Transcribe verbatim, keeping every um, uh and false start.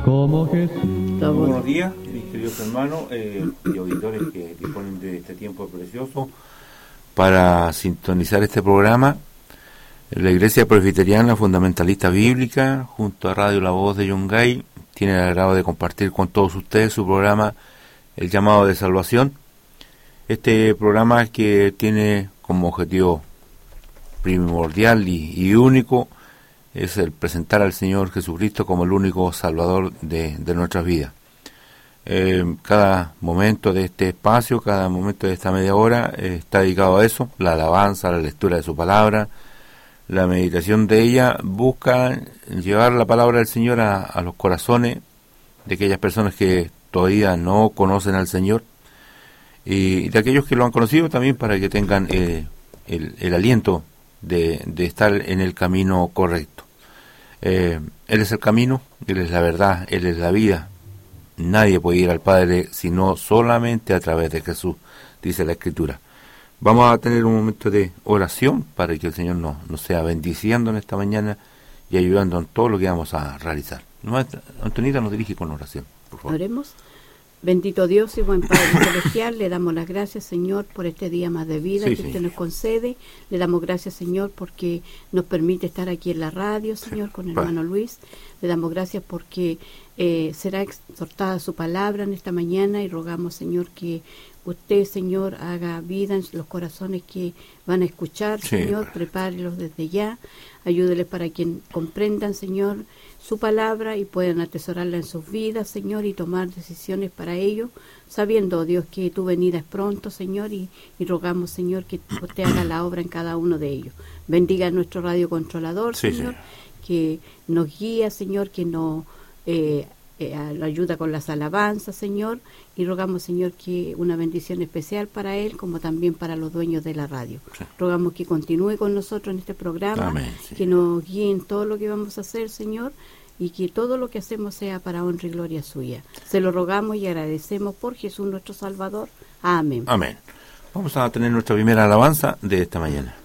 como Jesús. Buenos días, mis queridos hermanos eh, y auditores que disponen de este tiempo precioso para sintonizar este programa. La Iglesia Presbiteriana Fundamentalista Bíblica, junto a Radio La Voz de Yungay, tiene el agrado de compartir con todos ustedes su programa El Llamado de Salvación. Este programa que tiene como objetivo primordial y, y único es el presentar al Señor Jesucristo como el único Salvador de, de nuestras vidas. Eh, cada momento de este espacio, cada momento de esta media hora eh, está dedicado a eso, la alabanza, la lectura de su palabra, la meditación de ella, busca llevar la palabra del Señor a, a los corazones de aquellas personas que todavía no conocen al Señor y de aquellos que lo han conocido también, para que tengan eh, el, el aliento de, de estar en el camino correcto. Eh, él es el camino, Él es la verdad, Él es la vida. Nadie puede ir al Padre sino solamente a través de Jesús, dice la Escritura. Vamos a tener un momento de oración para que el Señor nos, nos sea bendiciendo en esta mañana y ayudando en todo lo que vamos a realizar. Antonita nos dirige con oración, por favor. Oremos. Bendito Dios y buen Padre Celestial, le damos las gracias, Señor, por este día más de vida sí, que sí. usted nos concede. Le damos gracias, Señor, porque nos permite estar aquí en la radio, Señor, con el hermano Luis. Le damos gracias porque eh, será exhortada su palabra en esta mañana y rogamos, Señor, que usted, Señor, haga vida en los corazones que van a escuchar, sí. Señor, prepárelos desde ya. Ayúdeles para que comprendan, Señor, su palabra y puedan atesorarla en sus vidas, Señor, y tomar decisiones para ello, sabiendo, Dios, que tu venida es pronto, Señor, y, y rogamos, Señor, que usted haga la obra en cada uno de ellos. Bendiga a nuestro radiocontrolador, sí, Señor, sí. que nos guía, Señor, que nos eh, eh, ayuda con las alabanzas, Señor, y rogamos, Señor, que una bendición especial para él, como también para los dueños de la radio. Sí. Rogamos que continúe con nosotros en este programa, Amén, sí. que nos guíe en todo lo que vamos a hacer, Señor, y que todo lo que hacemos sea para honra y gloria suya. Se lo rogamos y agradecemos por Jesús nuestro Salvador. Amén. Amén. Vamos a tener nuestra primera alabanza de esta mañana.